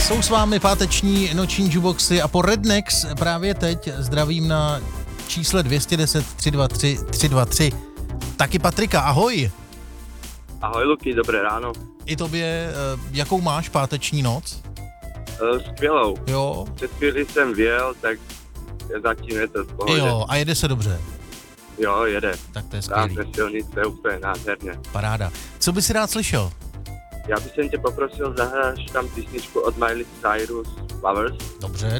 Jsou s vámi páteční noční jukeboxy a po Rednex právě teď zdravím na čísle 210 323 323. Taky Patrika, ahoj. Ahoj Luky, dobré ráno. I tobě, jakou máš páteční noc? Skvělou. Jo. Před chvíli jsem vyjel, tak zatím je to v pohodě. Jo, a jede se dobře. Jo, jede. Tak to je Tam skvělý. na silnice úplně nádherně. Paráda. Co by si rád slyšel? Já bych tě poprosil, zahráš tam písničku od Miley Cyrus, Flowers. Dobře,